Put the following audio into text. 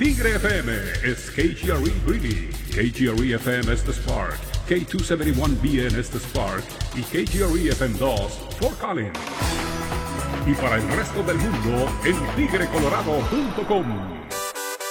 Tigre FM es KGRE Greeley, KGRE FM es The Spark, K271BN es The Spark y KGRE FM 2 Fort Collins. Y para el resto del mundo en tigrecolorado.com.